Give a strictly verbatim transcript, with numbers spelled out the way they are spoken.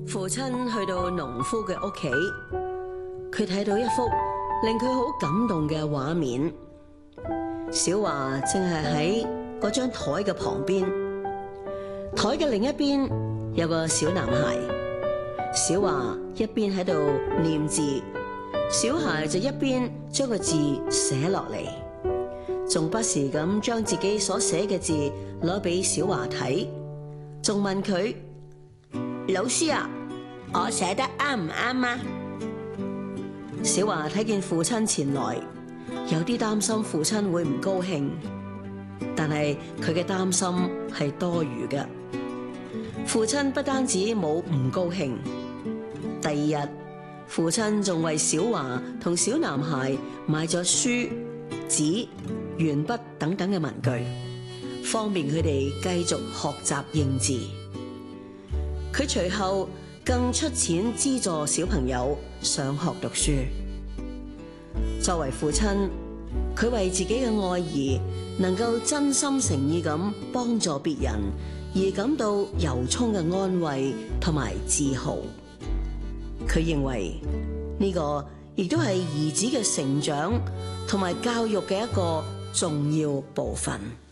父親去到農夫嘅屋企，佢睇到一幅令佢好感動嘅畫面。小華正係喺嗰張台嘅旁邊，台嘅另一邊有個小男孩。小華一邊喺度念字，小孩就一邊將個字寫落嚟，仲不時咁將自己所寫嘅字攞俾小華睇，仲問佢：老師啊，我寫得啱唔啱啊？小華睇見父親前來，有啲擔心父親會唔高興，但係佢嘅擔心係多餘嘅。父親不單止冇唔高興，第二日父親仲為小華同小男孩買咗書、紙、鉛筆等等嘅文具，方便佢哋繼續學習認字。佢隨後更出錢資助小朋友上學讀書。作為父親，佢為自己嘅愛兒能夠真心誠意咁幫助別人而感到由衷嘅安慰同埋自豪。佢認為呢個亦都係兒子嘅成長同埋教育嘅一個重要部分。